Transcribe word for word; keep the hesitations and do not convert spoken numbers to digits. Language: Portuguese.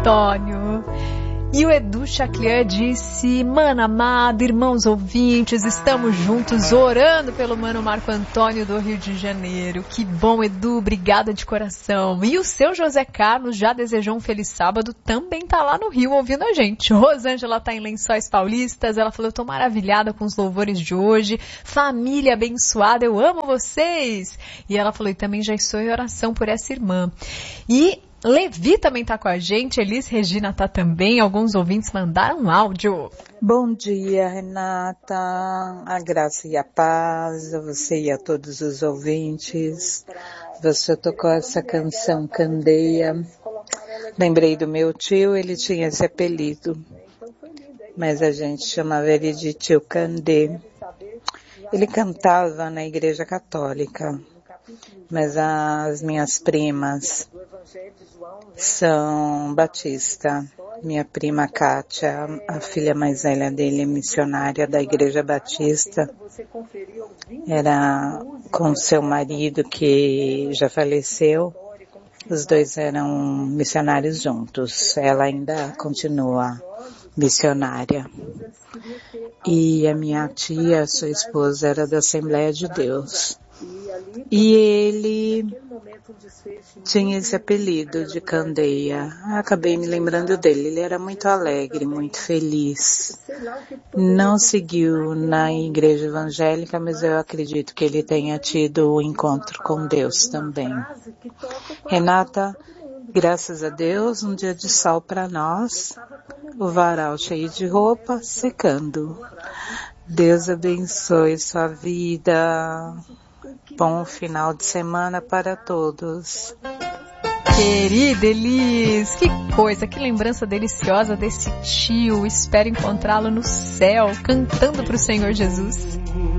Antônio. E o Edu Chaclian disse: Mano amado, irmãos ouvintes, estamos juntos orando pelo Mano Marco Antônio do Rio de Janeiro. Que bom, Edu, obrigada de coração. E o seu José Carlos já desejou um feliz sábado, também tá lá no Rio ouvindo a gente. Rosângela tá em Lençóis Paulistas, ela falou: eu tô maravilhada com os louvores de hoje, família abençoada, eu amo vocês. E ela falou: e também já estou em oração por essa irmã. E Levi também tá com a gente, Elis Regina tá também, alguns ouvintes mandaram um áudio. Bom dia, Renata, a graça e a paz a você e a todos os ouvintes. Você tocou essa canção Candeia. Lembrei do meu tio, ele tinha esse apelido, mas a gente chamava ele de tio Candê. Ele cantava na igreja católica, mas as minhas primas são batista. Minha prima Kátia, a filha mais velha dele, missionária da Igreja Batista, era com seu marido que já faleceu. Os dois eram missionários juntos. Ela ainda continua missionária. E a minha tia, sua esposa, era da Assembleia de Deus. E ele tinha esse apelido de Candeia. Acabei me lembrando dele. Ele era muito alegre, muito feliz. Não seguiu na igreja evangélica, mas eu acredito que ele tenha tido um encontro com Deus também. Renata, graças a Deus, um dia de sol para nós. O varal cheio de roupa, secando. Deus abençoe sua vida. Bom final de semana para todos. Querida Elis, que coisa, que lembrança deliciosa desse tio. Espero encontrá-lo no céu, cantando para o Senhor Jesus.